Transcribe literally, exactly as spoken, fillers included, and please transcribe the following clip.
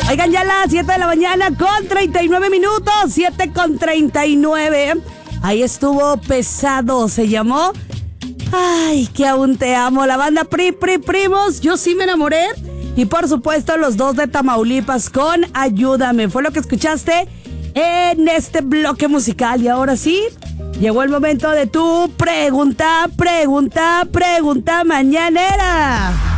Oigan, ya las siete de la mañana con treinta y nueve minutos, siete con treinta y nueve. Ahí estuvo Pesado, se llamó Ay, que aún te amo. La banda Pri Pri Primos, Yo sí me enamoré. Y por supuesto los dos de Tamaulipas con Ayúdame. Fue lo que escuchaste en este bloque musical. Y ahora sí, llegó el momento de tu pregunta, pregunta, pregunta mañanera.